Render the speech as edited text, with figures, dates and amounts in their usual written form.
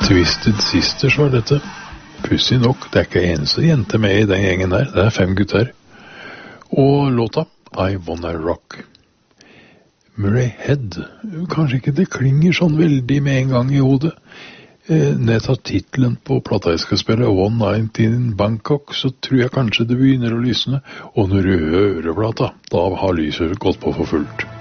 Twisted Sisters var dette. Pussig nok, det ikke eneste jente med i den gjengen der, det 5 gutter. Og låta I Wanna Rock. Murray Head, kanskje ikke det klinger sånn veldig med en gang i hodet. Nedtatt titlen på plata jeg skal spille, One Night in Bangkok, så tror jeg kanskje det begynner å lysne. Og når du hører plata, da har lyset gått på for fullt.